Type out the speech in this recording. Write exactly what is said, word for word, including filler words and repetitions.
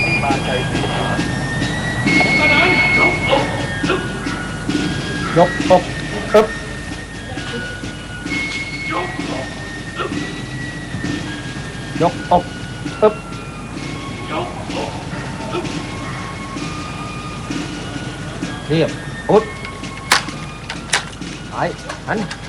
มาใจดียกอกอึบยกอกอึบเรียบพุทธไปหัน